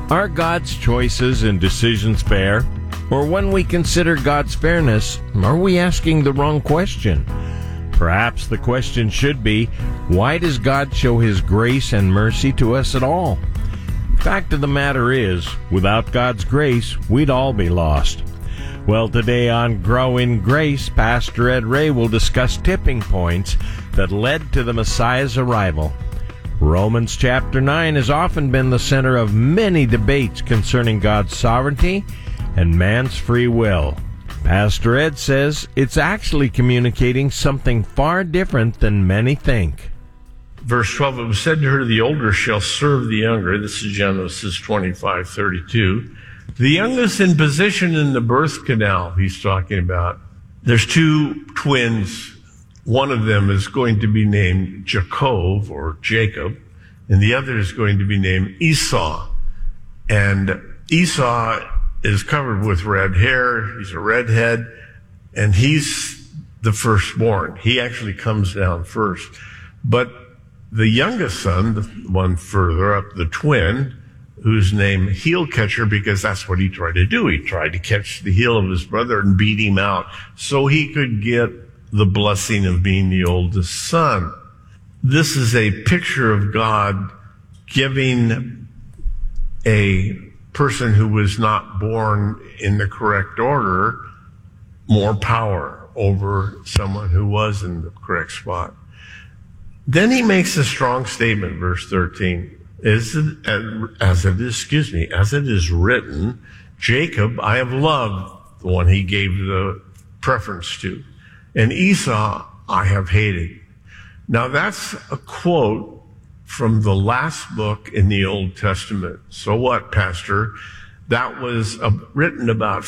Are God's choices and decisions fair? Or when we consider God's fairness, are we asking the wrong question? Perhaps the question should be, why does God show His grace and mercy to us at all? Fact of the matter is, without God's grace, we'd all be lost. Well, today on Grow in Grace, Pastor Ed Ray will discuss tipping points that led to the Messiah's arrival. Romans chapter 9 has often been the center of many debates concerning God's sovereignty and man's free will. Pastor Ed says it's actually communicating something far different than many think. Verse 12, it was said to her, the older shall serve the younger. This is Genesis 25:32. The youngest in position in the birth canal he's talking about. There's two twins. One of them is going to be named Jacob, or Jacob, and the other is going to be named Esau. And Esau is covered with red hair. He's a redhead, and he's the firstborn. He actually comes down first. But the youngest son, the one further up, the twin, who's named Heel Catcher, because that's what he tried to do. He tried to catch the heel of his brother and beat him out so he could get the blessing of being the oldest son. This is a picture of God giving a person who was not born in the correct order more power over someone who was in the correct spot. Then he makes a strong statement, verse 13. As it is written, Jacob I have loved, the one he gave the preference to, and Esau I have hated. Now that's a quote from the last book in the Old Testament. So what, Pastor? That was written about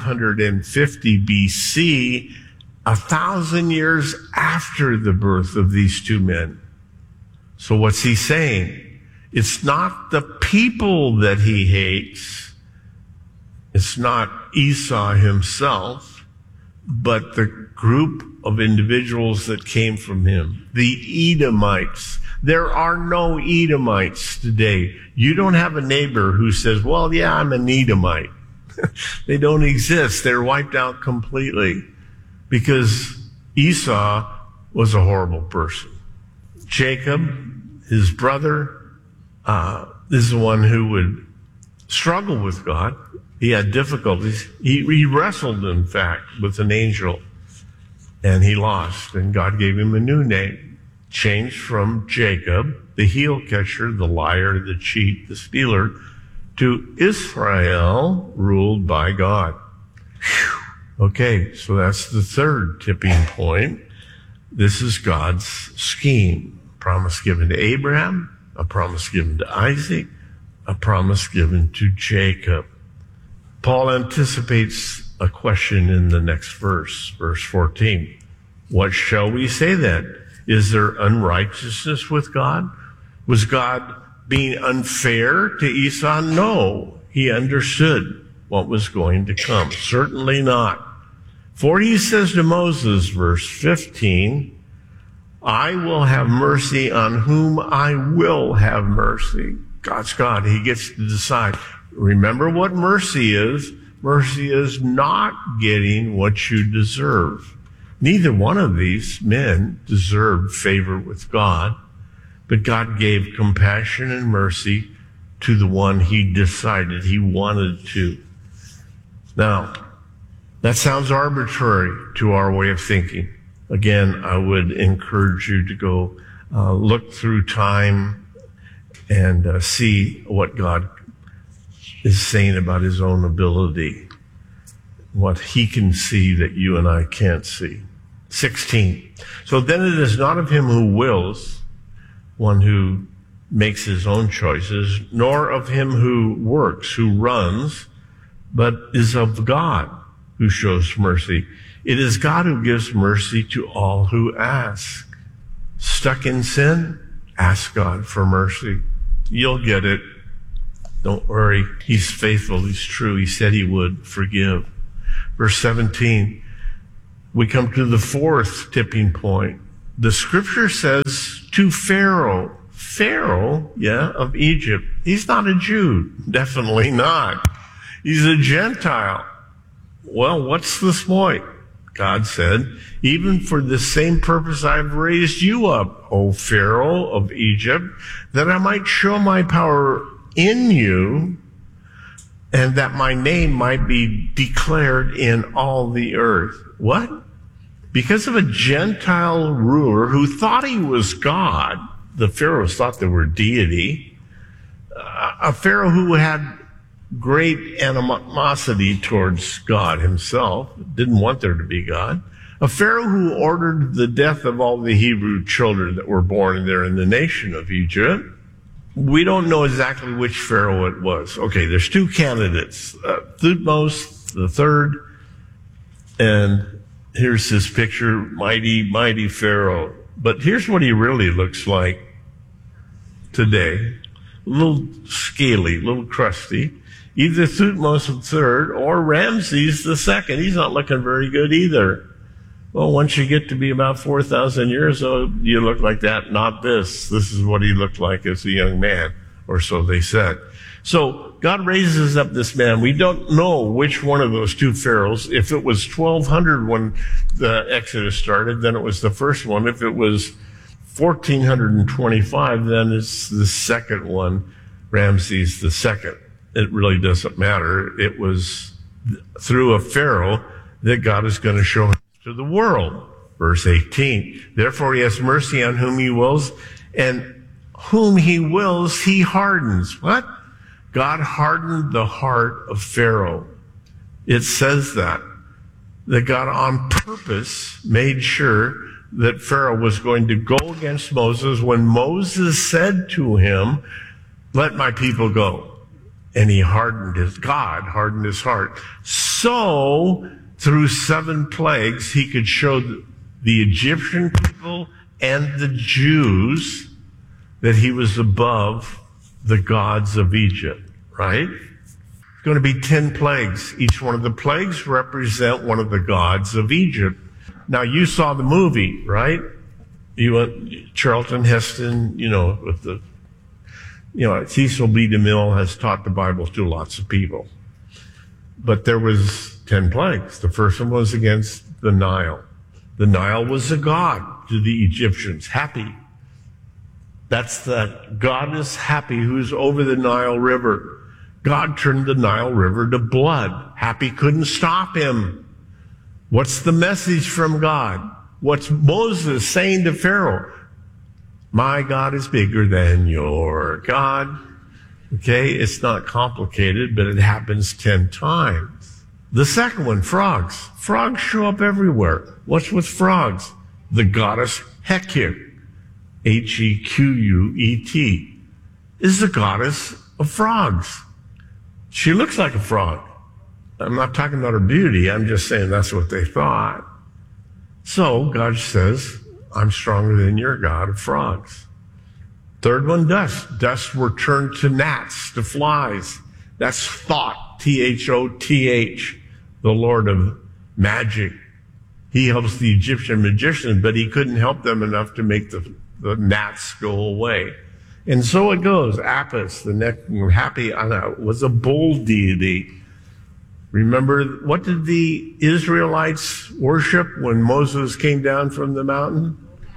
550 BC, 1,000 years after the birth of these two men. So what's he saying? It's not the people that he hates. It's not Esau himself, but the group of individuals that came from him, the Edomites. There are no Edomites today. You don't have a neighbor who says, well, yeah, I'm an Edomite. They don't exist. They're wiped out completely because Esau was a horrible person. Jacob, his brother, is the one who would struggle with God. He had difficulties. He wrestled, in fact, with an angel, and he lost, and God gave him a new name, changed from Jacob, the heel catcher, the liar, the cheat, the stealer, to Israel, ruled by God. Whew. Okay, so that's the third tipping point. This is God's scheme. Promise given to Abraham, a promise given to Isaac, a promise given to Jacob. Paul anticipates a question in the next verse, verse 14. What shall we say then? Is there unrighteousness with God? Was God being unfair to Esau? No. He understood what was going to come. Certainly not. For he says to Moses, verse 15, I will have mercy on whom I will have mercy. God's God. He gets to decide. Remember what mercy is. Mercy is not getting what you deserve. Neither one of these men deserved favor with God, but God gave compassion and mercy to the one he decided he wanted to. Now, that sounds arbitrary to our way of thinking. Again, I would encourage you to go look through time and see what God is saying about his own ability, what he can see that you and I can't see. 16. So then it is not of him who wills, one who makes his own choices, nor of him who works, who runs, but is of God who shows mercy. It is God who gives mercy to all who ask. Stuck in sin? Ask God for mercy. You'll get it. Don't worry. He's faithful. He's true. He said he would forgive. Verse 17, we come to the fourth tipping point. The scripture says to Pharaoh, Pharaoh, of Egypt. He's not a Jew. Definitely not. He's a Gentile. Well, what's this point? God said, even for the same purpose I've raised you up, O Pharaoh of Egypt, that I might show my power in you, and that my name might be declared in all the earth. What? Because of a Gentile ruler who thought he was God, the pharaohs thought they were deity, a pharaoh who had great animosity towards God himself, didn't want there to be God, a pharaoh who ordered the death of all the Hebrew children that were born there in the nation of Egypt. We don't know exactly which pharaoh it was. Okay, there's two candidates, Thutmose the third, and here's his picture, mighty, mighty Pharaoh. But here's what he really looks like today. A little scaly, a little crusty. Either Thutmose III or Ramses II. He's not looking very good either. Well, once you get to be about 4,000 years old, you look like that, not this. This is what he looked like as a young man, or so they said. So God raises up this man. We don't know which one of those two pharaohs. If it was 1200 when the Exodus started, then it was the first one. If it was 1425, then it's the second one, Ramses II. It really doesn't matter. It was through a pharaoh that God is going to show him to the world. Verse 18, therefore he has mercy on whom he wills, and whom he wills he hardens. What? God hardened the heart of Pharaoh. It says that God on purpose made sure that Pharaoh was going to go against Moses when Moses said to him, let my people go. And God hardened his heart. So, through 7 plagues, he could show the Egyptian people and the Jews that he was above the gods of Egypt, right? It's going to be 10 plagues. Each one of the plagues represent one of the gods of Egypt. Now, you saw the movie, right? Charlton Heston, with the Cecil B. DeMille has taught the Bible to lots of people. But there was 10 plagues. The first one was against the Nile. The Nile was a god to the Egyptians, Happy. That's the goddess Happy who's over the Nile River. God turned the Nile River to blood. Happy couldn't stop him. What's the message from God? What's Moses saying to Pharaoh? My God is bigger than your God. Okay, it's not complicated, but it happens 10 times. The second one, frogs. Frogs show up everywhere. What's with frogs? The goddess Heqet, Hequet, is the goddess of frogs. She looks like a frog. I'm not talking about her beauty. I'm just saying that's what they thought. So God says, I'm stronger than your God of frogs. Third one, dust. Dust were turned to gnats, to flies. That's Thoth, Thoth, the Lord of magic. He helps the Egyptian magicians, but he couldn't help them enough to make the gnats go away. And so it goes. Apis, the next Happy, was a bull deity. Remember, what did the Israelites worship when Moses came down from the mountain?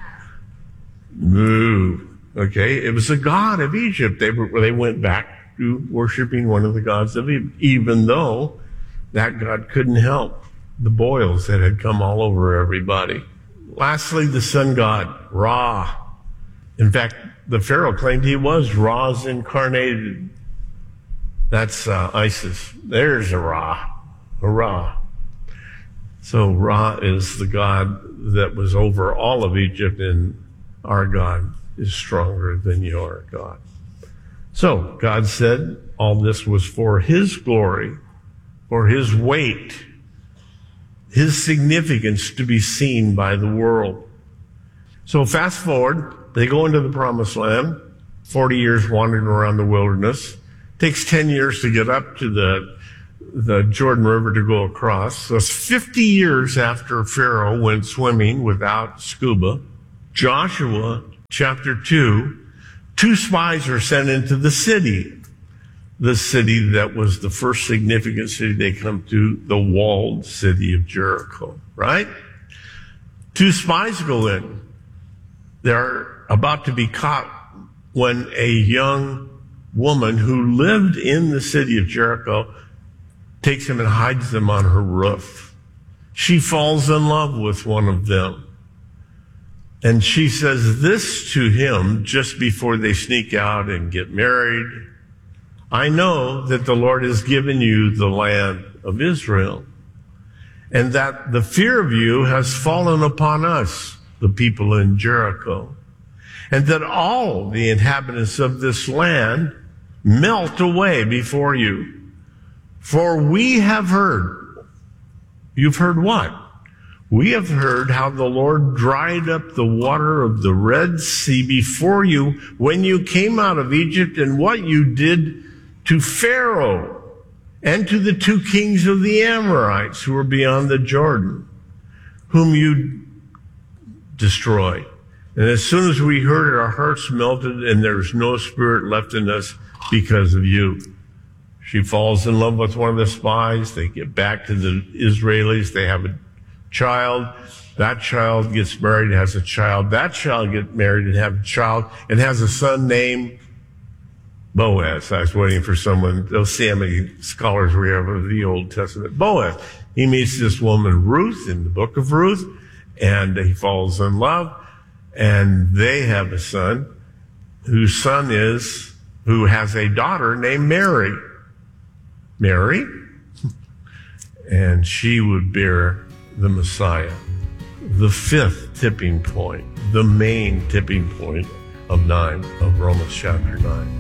Moo. Okay, it was a god of Egypt. They went back to worshiping one of the gods of Egypt, even though that god couldn't help the boils that had come all over everybody. Lastly, the sun god, Ra. In fact, the Pharaoh claimed he was Ra's incarnated. That's Isis. There's a Ra. A Ra. So Ra is the god that was over all of Egypt, and our God is stronger than your God. So God said all this was for his glory, for his weight, his significance to be seen by the world. So fast forward, they go into the promised land, 40 years wandering around the wilderness. Takes 10 years to get up to the Jordan River to go across. So it's 50 years after Pharaoh went swimming without scuba. Joshua chapter 2, 2 spies are sent into the city that was the first significant city they come to, the walled city of Jericho, right? 2 spies go in. They're about to be caught when a young woman who lived in the city of Jericho takes them and hides them on her roof. She falls in love with one of them. And she says this to him just before they sneak out and get married. I know that the Lord has given you the land of Israel, and that the fear of you has fallen upon us, the people in Jericho, and that all the inhabitants of this land melt away before you. For we have heard. You've heard what? We have heard how the Lord dried up the water of the Red Sea before you when you came out of Egypt, and what you did to Pharaoh and to the 2 kings of the Amorites who were beyond the Jordan, whom you destroyed. And as soon as we heard it, our hearts melted, and there's no spirit left in us because of you. She falls in love with one of the spies. They get back to the Israelis. They have a child. That child gets married and has a child. That child gets married and has a child and has a son named Boaz. I was waiting for someone. They'll see how many scholars we have of the Old Testament. Boaz. He meets this woman, Ruth, in the book of Ruth, and he falls in love, and they have a son who has a daughter named Mary. Mary, and she would bear the Messiah. The 5th tipping point, the main tipping point of Romans chapter 9.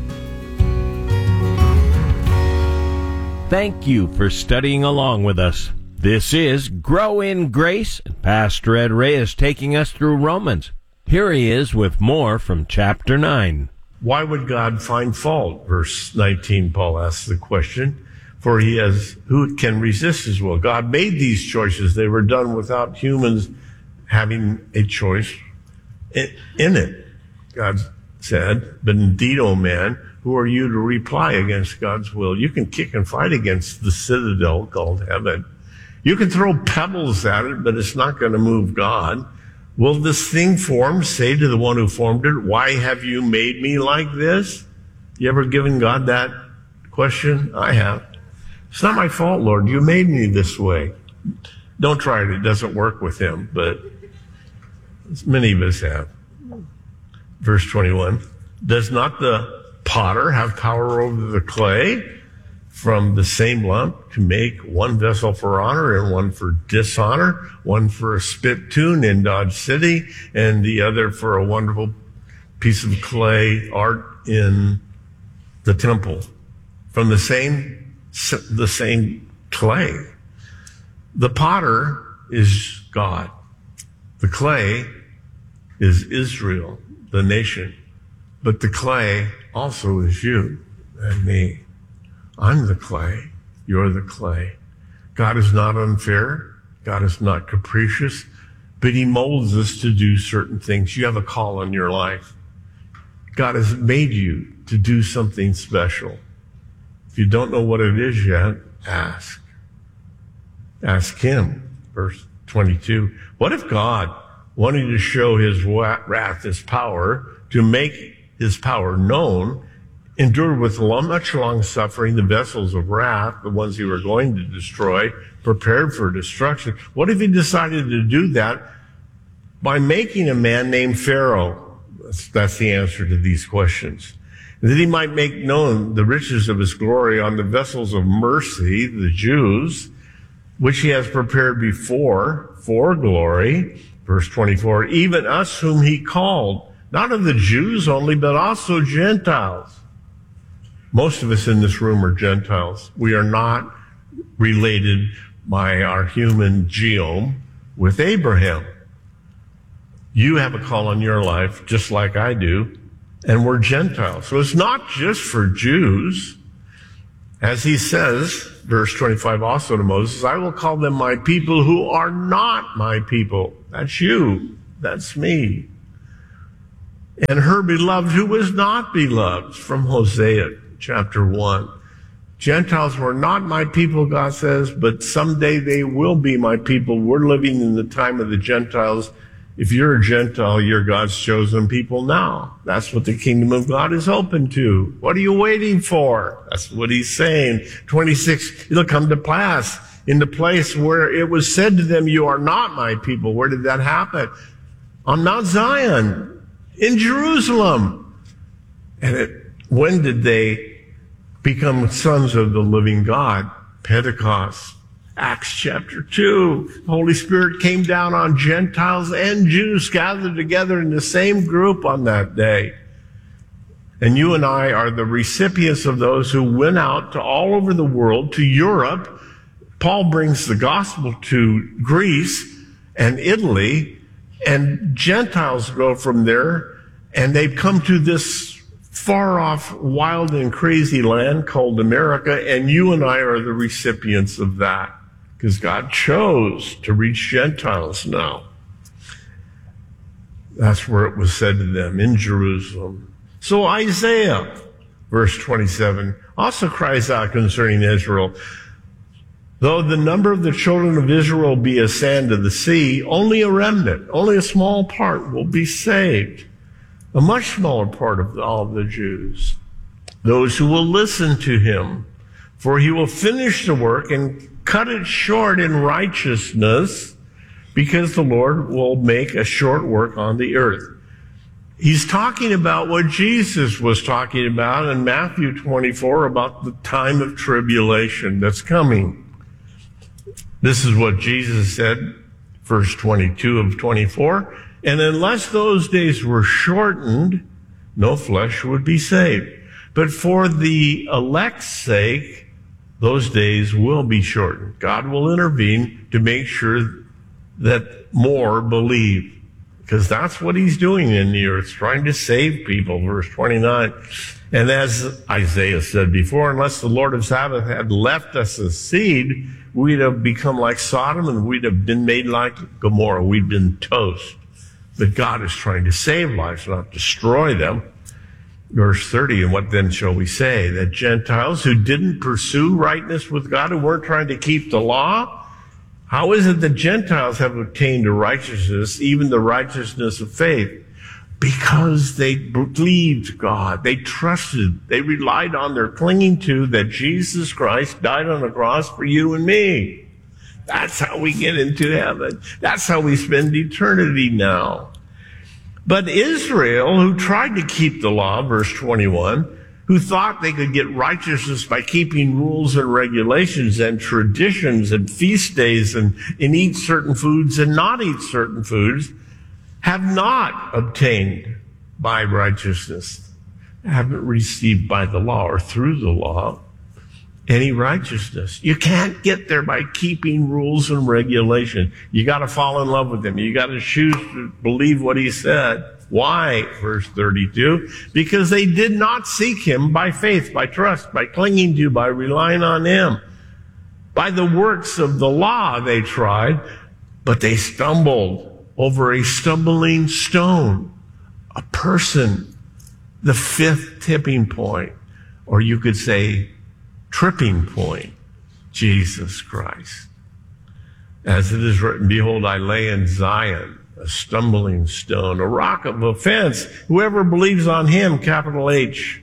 Thank you for studying along with us. This is Grow in Grace, and Pastor Ed Ray is taking us through Romans. Here he is with more from chapter 9. Why would God find fault? Verse 19, Paul asks the question. For who can resist his will? God made these choices. They were done without humans having a choice in it. God said, but indeed, O man, who are you to reply against God's will? You can kick and fight against the citadel called heaven. You can throw pebbles at it, but it's not going to move God. Will this thing formed say to the one who formed it, why have you made me like this? You ever given God that question? I have. It's not my fault, Lord. You made me this way. Don't try it. It doesn't work with him, but many of us have. Verse 21, does not the potter have power over the clay from the same lump to make one vessel for honor and one for dishonor, one for a spittoon in Dodge City and the other for a wonderful piece of clay art in the temple? From the same clay. The potter is God. The clay is Israel, the nation. But the clay also is you and me. I'm the clay. You're the clay. God is not unfair. God is not capricious. But he molds us to do certain things. You have a call in your life. God has made you to do something special. If you don't know what it is yet, ask. Ask him. Verse 22. What if God, wanting to show his wrath, his power, to make his power known, endured with much long suffering the vessels of wrath, the ones he were going to destroy, prepared for destruction? What if he decided to do that by making a man named Pharaoh? That's the answer to these questions. That he might make known the riches of his glory on the vessels of mercy, the Jews, which he has prepared before for glory. Verse 24, even us whom he called, not of the Jews only, but also Gentiles. Most of us in this room are Gentiles. We are not related by our human genome with Abraham. You have a call on your life, just like I do, and we're Gentiles. So it's not just for Jews. As he says, verse 25 also to Moses, I will call them my people who are not my people. That's you. That's me. and her beloved who was not beloved, from Hosea chapter 1. Gentiles were not my people, God says, but someday they will be my people. We're living in the time of the Gentiles. If you're a Gentile, you're God's chosen people now. That's what the kingdom of God is open to. What are you waiting for? That's what he's saying. 26, it'll come to pass in the place where it was said to them, you are not my people. Where did that happen? On Mount Zion, in Jerusalem. And when did they become sons of the living God? Pentecost. Acts chapter 2. The Holy Spirit came down on Gentiles and Jews gathered together in the same group on that day. And you and I are the recipients of those who went out to all over the world, to Europe. Paul brings the gospel to Greece and Italy, and Gentiles go from there, and they've come to this far off, wild and crazy land called America, and you and I are the recipients of that because God chose to reach Gentiles now. That's where it was said to them, in Jerusalem. So Isaiah, verse 27, also cries out concerning Israel. Though the number of the children of Israel be as sand of the sea, only a remnant, only a small part will be saved. A much smaller part of all of the Jews. Those who will listen to him, for he will finish the work and cut it short in righteousness, because the Lord will make a short work on the earth. He's talking about what Jesus was talking about in Matthew 24 about the time of tribulation that's coming. This is what Jesus said, verse 22 of 24. And unless those days were shortened, no flesh would be saved. But for the elect's sake, those days will be shortened. God will intervene to make sure that more believe. Because that's what he's doing in the earth, trying to save people. Verse 29. And as Isaiah said before, unless the Lord of Sabbath had left us a seed, we'd have become like Sodom and we'd have been made like Gomorrah. We'd been toast. But God is trying to save lives, not destroy them. Verse 30, and what then shall we say? That Gentiles who didn't pursue rightness with God, who weren't trying to keep the law, how is it that Gentiles have obtained a righteousness, even the righteousness of faith? Because they believed God. They trusted. They relied on their clinging to that Jesus Christ died on the cross for you and me. That's how we get into heaven. That's how we spend eternity now. But Israel, who tried to keep the law, verse 21, who thought they could get righteousness by keeping rules and regulations and traditions and feast days and eat certain foods and not eat certain foods, have not obtained by righteousness, haven't received by the law or through the law any righteousness. You can't get there by keeping rules and regulations. You got to fall in love with him. You got to choose to believe what he said. Why? Verse 32. Because they did not seek him by faith, by trust, by clinging to, by relying on him. By the works of the law they tried, but they stumbled over a stumbling stone, a person, the fifth tipping point, or you could say tripping point, Jesus Christ. As it is written, behold, I lay in Zion a stumbling stone, a rock of offense. Whoever believes on him, capital H,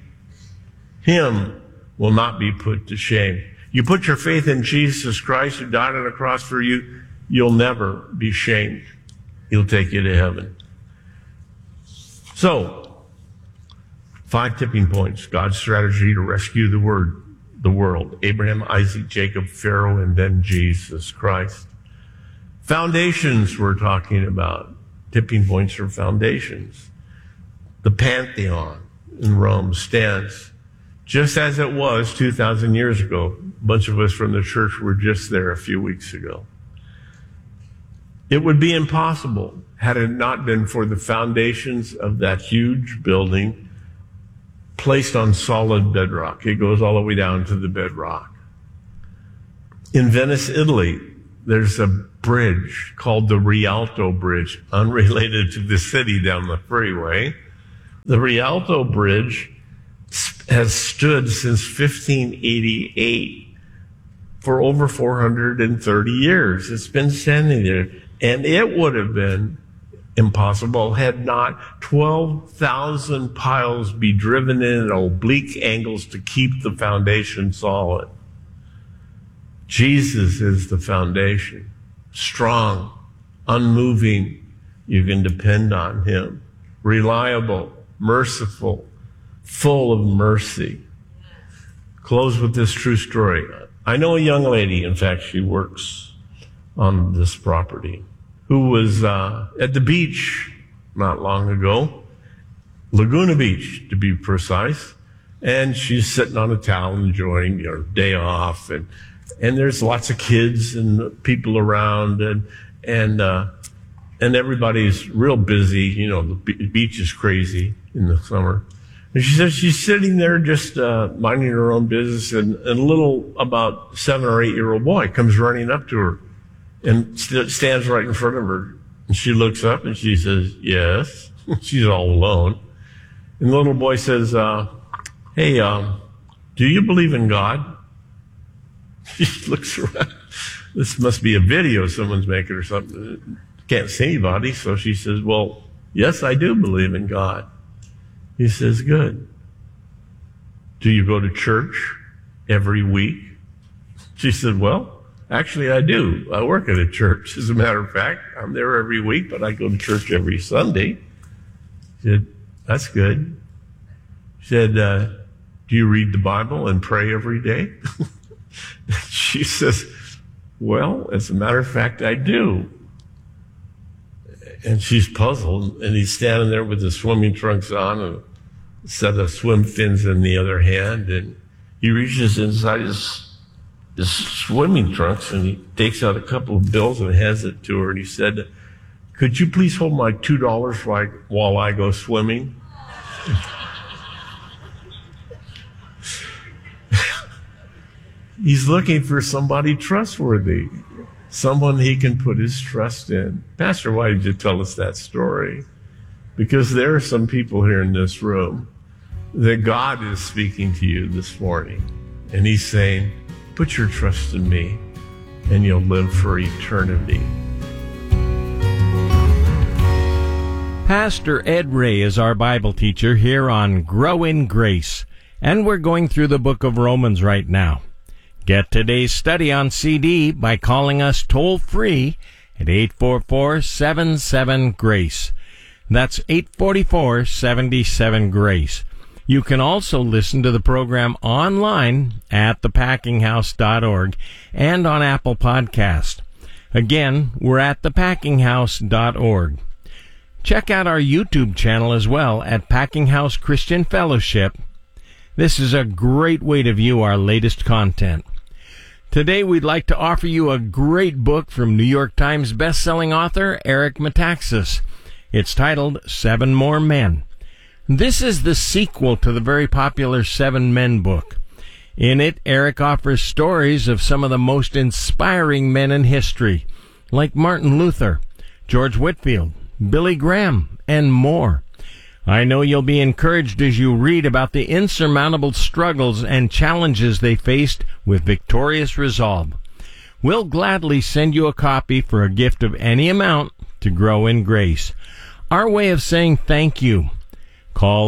him will not be put to shame. You put your faith in Jesus Christ who died on the cross for you, you'll never be shamed. He'll take you to heaven. So, 5 tipping points. God's strategy to rescue the world. Abraham, Isaac, Jacob, Pharaoh, and then Jesus Christ. Foundations we're talking about. Tipping points are foundations. The Pantheon in Rome stands just as it was 2,000 years ago. A bunch of us from the church were just there a few weeks ago. It would be impossible had it not been for the foundations of that huge building placed on solid bedrock. It goes all the way down to the bedrock. In Venice, Italy, there's a bridge called the Rialto Bridge, unrelated to the city down the freeway. The Rialto Bridge has stood since 1588 for over 430 years. It's been standing there, and it would have been impossible had not 12,000 piles be driven in at oblique angles to keep the foundation solid. Jesus is the foundation, strong, unmoving. You can depend on him, reliable, merciful, full of mercy. Close with this true story. I know a young lady, in fact, she works on this property, who was at the beach not long ago, Laguna Beach to be precise, and she's sitting on a towel enjoying her day off, and there's lots of kids and people around, and everybody's real busy. You know, the beach is crazy in the summer. And she says she's sitting there just minding her own business, and a little about 7 or 8 year old boy comes running up to her and stands right in front of her. And she looks up and she says, yes. She's all alone. And the little boy says, hey, do you believe in God? She looks around. This must be a video someone's making or something. Can't see anybody. So she says, well, yes, I do believe in God. He says, good. Do you go to church every week? She said, well, actually, I do. I work at a church. As a matter of fact, I'm there every week, but I go to church every Sunday. She said, that's good. She said, do you read the Bible and pray every day? She says, well, as a matter of fact, I do. And she's puzzled, and he's standing there with his swimming trunks on and a set of swim fins in the other hand, and he reaches inside his swimming trunks, and he takes out a couple of bills and hands it to her, and he said, could you please hold my $2 while I go swimming? He's looking for somebody trustworthy, someone he can put his trust in. Pastor, why did you tell us that story? Because there are some people here in this room that God is speaking to you this morning, and he's saying, put your trust in me, and you'll live for eternity. Pastor Ed Ray is our Bible teacher here on Grow in Grace, and we're going through the book of Romans right now. Get today's study on CD by calling us toll-free at 844-77-GRACE. That's 844-77-GRACE. You can also listen to the program online at thepackinghouse.org and on Apple Podcast. Again, we're at thepackinghouse.org. Check out our YouTube channel as well at Packing House Christian Fellowship. This is a great way to view our latest content. Today we'd like to offer you a great book from New York Times best-selling author Eric Metaxas. It's titled 7 More Men. This is the sequel to the very popular 7 Men book. In it, Eric offers stories of some of the most inspiring men in history, like Martin Luther, George Whitefield, Billy Graham, and more. I know you'll be encouraged as you read about the insurmountable struggles and challenges they faced with victorious resolve. We'll gladly send you a copy for a gift of any amount to grow in grace. Our way of saying thank you. Call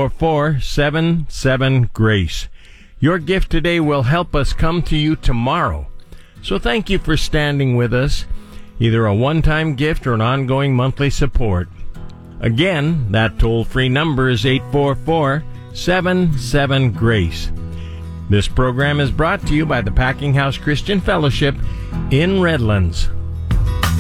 844-77-GRACE. Your gift today will help us come to you tomorrow. So thank you for standing with us, either a one-time gift or an ongoing monthly support. Again, that toll-free number is 844-77-GRACE. This program is brought to you by the Packing House Christian Fellowship in Redlands.